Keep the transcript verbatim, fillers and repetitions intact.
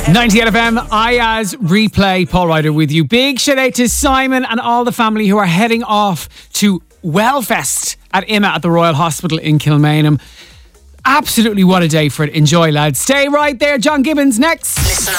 ninety-eight F M, Ayaz Replay, Paul Ryder with you. Big shout out to Simon and all the family who are heading off to Wellfest at I M A at the Royal Hospital in Kilmainham. Absolutely what a day for it. Enjoy, lads. Stay right there. John Gibbons next. Listen